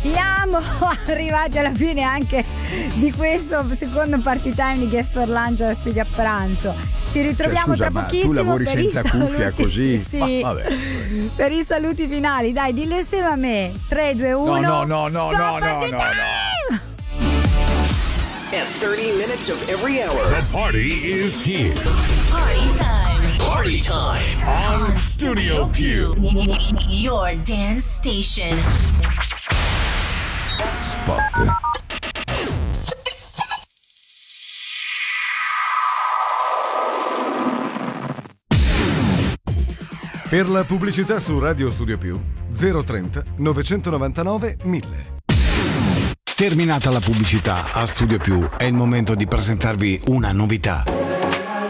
Siamo arrivati alla fine anche di questo secondo party time di Guest for Lunch a Sfidi a pranzo. Ci ritroviamo scusa, tra ma pochissimo. tu lavori per senza i saluti, cuffia così? Sì, Vabbè. per i saluti finali. Dai, dillo insieme a me. 3, 2, 1. No. At 30 minutes of every hour. The party is here. Party time. Party time. On Studio Q. Your dance station. Spot. Per la pubblicità su Radio Studio Più 030 999 1000. Terminata la pubblicità a Studio Più, è il momento di presentarvi una novità.